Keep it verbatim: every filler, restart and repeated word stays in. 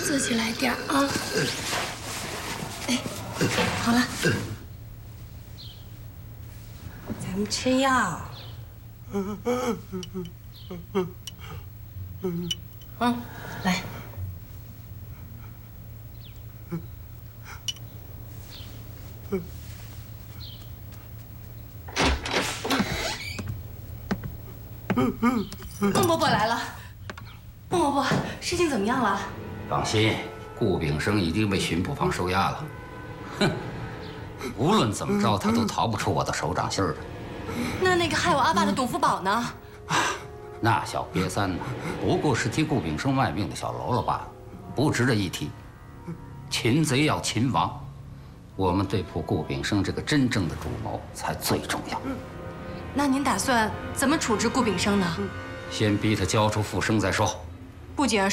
坐起来点啊！哎，好了， 咱们吃药。嗯，来。孟伯伯来了。孟伯伯，事情怎么样了？ 放心，顾炳生已经被巡捕房收押了。哼，无论怎么着，他都逃不出我的手掌心儿的。 那那个害我阿爸的董福宝呢？ 啊，那小瘪三呢，不过是替顾炳生卖命的小喽啰罢了，不值得一提。擒贼要擒王，我们对付顾炳生这个真正的主谋才最重要。 那您打算怎么处置顾炳生呢？ 先逼他交出复生再说。 不仅要